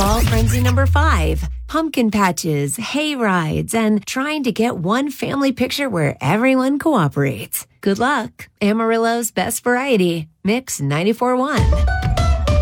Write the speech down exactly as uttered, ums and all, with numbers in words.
fall frenzy number five. Pumpkin patches, hay rides, and trying to get one family picture where everyone cooperates. Good luck. Amarillo's best variety. Mix ninety-four point one.